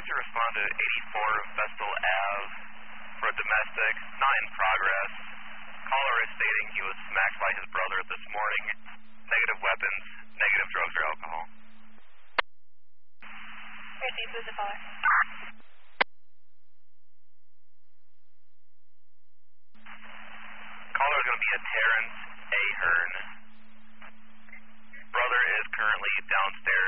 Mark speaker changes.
Speaker 1: need to respond to 84 Vestal Ave for a domestic, not in progress. Caller is stating he was smacked by his brother this morning. Negative weapons, negative drugs or alcohol.
Speaker 2: Received, who's the caller?
Speaker 1: Caller is going to be a Terrence Ahern. Brother is currently downstairs